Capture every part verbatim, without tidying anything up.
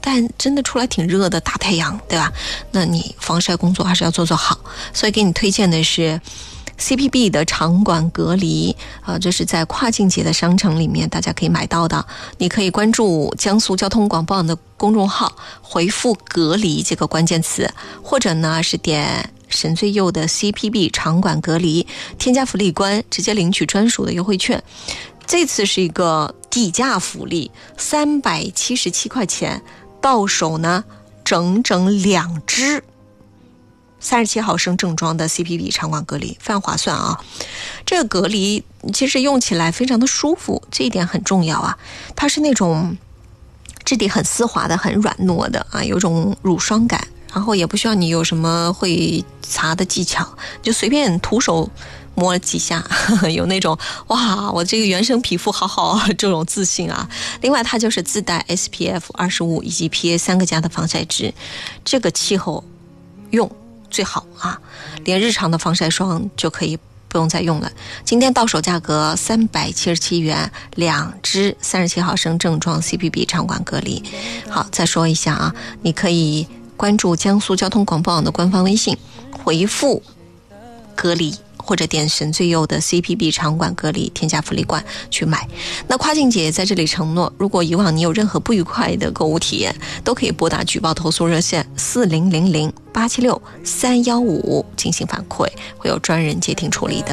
但真的出来挺热的，大太阳，对吧？那你防晒工作还是要做做好。所以给你推荐的是 C P B 的场馆隔离，呃，这是在跨境节的商城里面大家可以买到的。你可以关注江苏交通广播网的公众号，回复隔离这个关键词，或者呢是点神最右的 C P B 场馆隔离，添加福利关，直接领取专属的优惠券。这次是一个底价福利，三百七十七块钱，到手呢整整两支三十七毫升正装的 C P B 场馆隔离，非常划算啊！这个隔离其实用起来非常的舒服，这一点很重要啊。它是那种质地很丝滑的，很软糯的啊，有种乳霜感，然后也不需要你有什么会擦的技巧，就随便徒手摸了几下，呵呵，有那种哇，我这个原生皮肤好好这种自信啊。另外，它就是自带 S P F 二十五以及 P A 三个加的防晒值，这个气候用最好啊，连日常的防晒霜就可以不用再用了。今天到手价格三百七十七元，两支三十七毫升正装 C P B 场馆隔离。好，再说一下啊，你可以关注江苏交通广播网的官方微信，回复隔离或者点神最右的 C P B 场馆隔离，添加福利罐去买。那跨境姐在这里承诺，如果以往你有任何不愉快的购物体验，都可以拨打举报投诉热线四零零零八七六三一五进行反馈，会有专人接听处理的。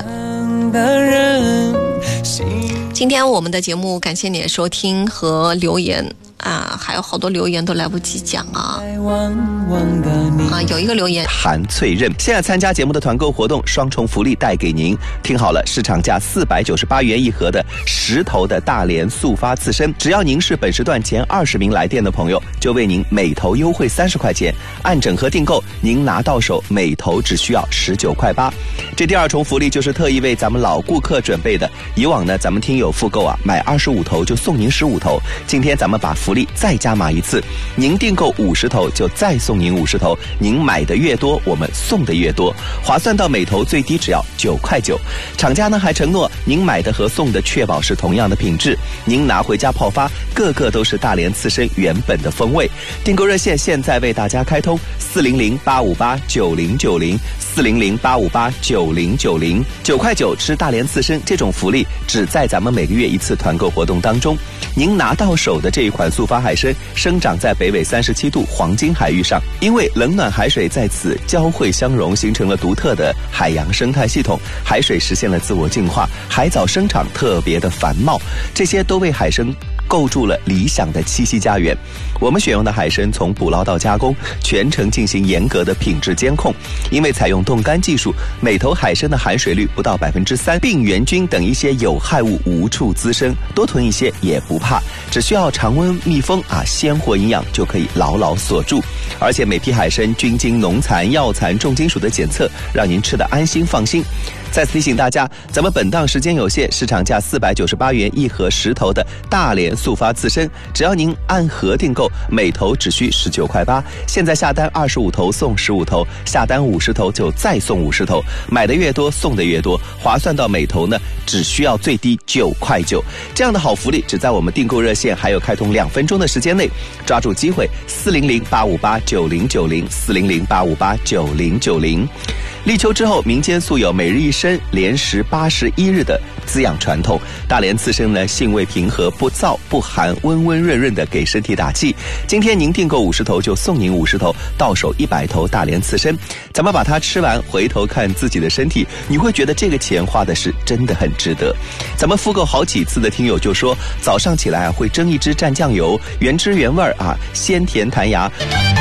今天我们的节目感谢你的收听和留言啊，还有好多留言都来不及讲啊。啊，有一个留言， 韩翠任，现在参加节目的团购活动，双重福利带给您。听好了，市场价四百九十八元一盒的十头的大连速发刺身，只要您是本时段前二十名来电的朋友，就为您每头优惠三十块钱，按整盒订购，您拿到手每头只需要十九块八。这第二重福利就是特意为咱们老顾客准备的。以往呢，咱们听友复购啊，买二十五头就送您十五头。今天咱们把福利再加码一次，您订购五十头就再送您五十头，您买的越多，我们送的越多，划算到每头最低只要九块九。厂家呢还承诺，您买的和送的确保是同样的品质，您拿回家泡发，个个都是大连刺身原本的风味。订购热线现在为大家开通四零零八五八九零九零四零零八五八九零九零，九块九吃大连刺身，这种福利只在咱们每个月一次团购活动当中。您拿到手的这一款速发海参，生长在北纬三十七度黄金海域上，因为冷暖海水在此交汇相融，形成了独特的海洋生态系统，海水实现了自我净化，海藻生长特别的繁茂，这些都为海参构筑了理想的栖息家园。我们选用的海参从捕捞到加工，全程进行严格的品质监控，因为采用冻干技术，每头海参的含水率不到百分之三，病原菌等一些有害物无处滋生，多囤一些也不怕，只需要常温密封啊，鲜活营养就可以牢牢锁住。而且每批海参均经农残、药残、重金属的检测，让您吃得安心放心。再次提醒大家，咱们本档时间有限，市场价四百九十八元一盒十头的大连速发刺身，只要您按盒订购，每头只需十九块八。现在下单二十五头送十五头，下单五十头就再送五十头，买的越多送的越多，划算到每头呢只需要最低九块九。这样的好福利只在我们订购热线还有开通两分钟的时间内，抓住机会，四零零八五八九零九零四零零八五八九零九零。立秋之后，民间素有每日一参连食八十一日的滋养传统。大连刺身呢，性味平和，不燥不寒，温温润润的给身体打气。今天您订购五十头就送您五十头，到手一百头大连刺身。咱们把它吃完，回头看自己的身体，你会觉得这个钱花的是真的很值得。咱们复购好几次的听友就说，早上起来啊会蒸一只蘸酱油，原汁原味啊，鲜甜弹牙。